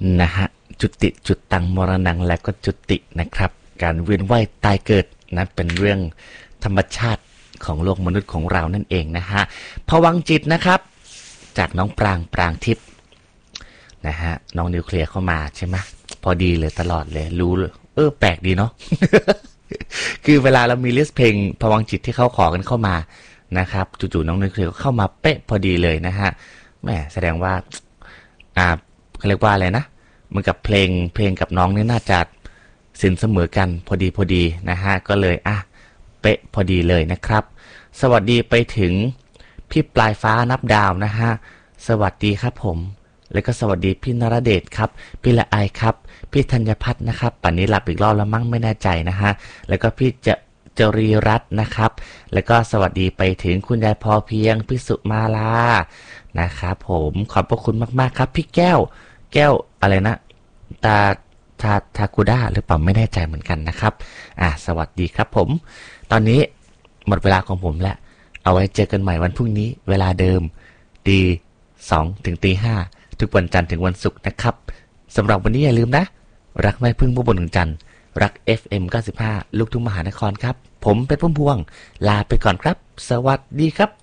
นะฮะจุติจุดตังมรณังและก็จุตินะครับการเวียนว่ายตายเกิดนั้นเป็นเรื่องธรรมชาติของโลกมนุษย์ของเรานั่นเองนะฮะภวังค์จิตนะครับจากน้องปรางทิพย์นะฮะน้องนิวเคลียร์เข้ามาใช่ไหมพอดีเลยตลอดเลยรู้แปลกดีเนาะ คือเวลาเรามีลิสต์เพลงภวังค์จิตที่เขาขอกันเข้ามานะครับจู่ๆน้องนิวเคลียร์ก็เข้ามาเป๊ะพอดีเลยนะฮะแหมแสดงว่าเขาเรียกว่าอะไรนะเหมือนกับเพลงกับน้องนี่น่าจะสินเสมอกันพอดีนะฮะก็เลยเป๊ะพอดีเลยนะครับสวัสดีไปถึงพี่ปลายฟ้านับดาวนะฮะสวัสดีครับผมแล้วก็สวัสดีพี่นรเดชครับพี่ละไอครับพี่ธัญพัฒน์นะครับป่านนี้หลับอีกรอบแล้วมั้งไม่แน่ใจนะฮะแล้วก็พี่จรีรัตน์นะครับแล้วก็สวัสดีไปถึงคุณยายพอเพียงพี่สุมาลานะครับผมขอบพระคุณมากๆครับพี่แก้วอะไรนะทากูด้าหรือเปล่าไม่แน่ใจเหมือนกันนะครับสวัสดีครับผมตอนนี้หมดเวลาของผมแล้วเอาไว้เจอกันใหม่วันพรุ่งนี้เวลาเดิมตี2 ถึงตี 5ทุกวันจันทร์ถึงวันศุกร์นะครับสำหรับวันนี้อย่าลืมนะรักไม่พึ่งผู้บนถึงจันทร์รัก FM 95ลูกทุ่งมหานครครับผมเป็นพุ่มพวงลาไปก่อนครับสวัสดีครับ